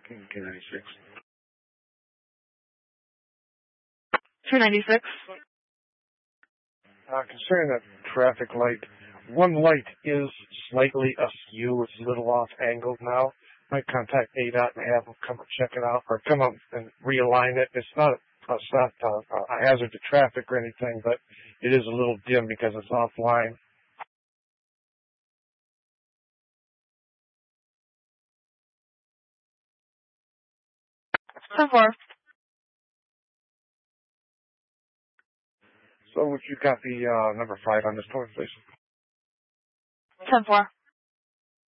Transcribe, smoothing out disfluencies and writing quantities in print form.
K96. 296. Concerning that traffic light, one light is slightly askew. It's a little off angled now. Might contact ADOT and have them come and check it out, or come up and realign it. It's not a hazard to traffic or anything, but it is a little dim because it's offline. Ten four. So would you got the number 5 on this phone, please? 10-4.